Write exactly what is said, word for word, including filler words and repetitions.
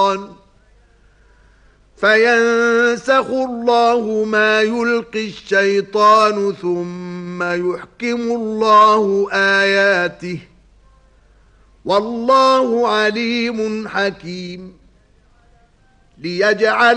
الشيطان فينسخ الله ما يلقي الشيطان ثم يحكم الله آياته والله عليم حكيم ليجعل